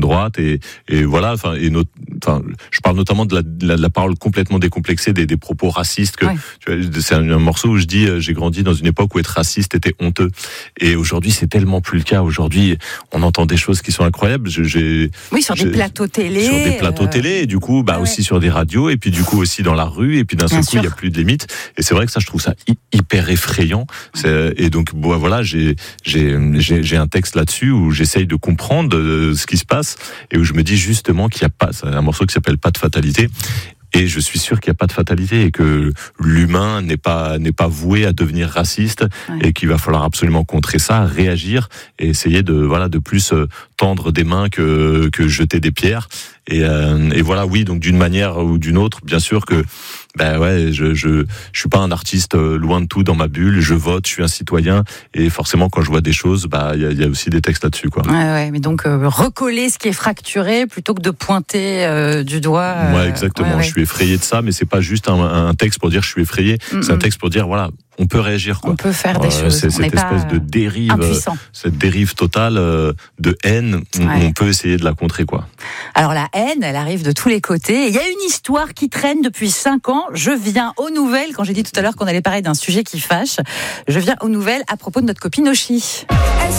droite et voilà. Enfin, je parle notamment de la parole complètement décomplexée des propos racistes. Tu vois, c'est un morceau où je dis j'ai grandi dans une époque où être raciste était honteux. Et aujourd'hui, c'est tellement plus le cas. Aujourd'hui, on entend des choses qui sont incroyables. Sur des plateaux télé. Sur des plateaux télé, et du coup, aussi sur des radios, et puis du coup aussi dans la rue, et puis d'un seul coup, il n'y a plus de limite. Et c'est vrai que ça, je trouve ça hyper effrayant. Et donc, voilà, j'ai un texte là-dessus où j'essaye de comprendre ce qui se passe, et où je me dis justement qu'il n'y a pas, c'est un morceau qui s'appelle Pas de fatalité. Et je suis sûr qu'il n'y a pas de fatalité et que l'humain n'est pas voué à devenir raciste et qu'il va falloir absolument contrer ça, réagir et essayer de plus tendre des mains que jeter des pierres. Et voilà, oui, donc d'une manière ou d'une autre, bien sûr que je suis pas un artiste loin de tout dans ma bulle, je vote, je suis un citoyen et forcément quand je vois des choses, il y a aussi des textes là-dessus quoi. Mais donc recoller ce qui est fracturé plutôt que de pointer du doigt. Exactement, je suis effrayé de ça, mais c'est pas juste un texte pour dire je suis effrayé, c'est un texte pour dire voilà, on peut réagir quoi. On peut faire des choses. C'est cette espèce de dérive, cette dérive totale de haine, on peut essayer de la contrer quoi. Alors la haine, elle arrive de tous les côtés. Il y a une histoire qui traîne depuis 5 ans. Je viens aux nouvelles, quand j'ai dit tout à l'heure qu'on allait parler d'un sujet qui fâche, je viens aux nouvelles à propos de notre copine Oshi.